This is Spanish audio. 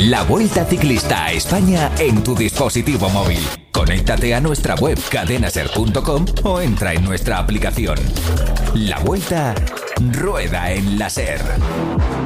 La Vuelta Ciclista a España en tu dispositivo móvil. Conéctate a nuestra web cadenaser.com o entra en nuestra aplicación. La Vuelta rueda en la SER.